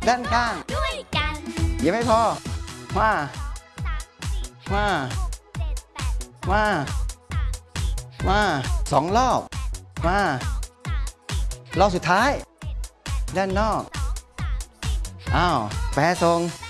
ด้านข้างด้วยกันยังไม่พอมา2 รอบมารอบสุดท้ายด้านนอกอ้าวแปรทรง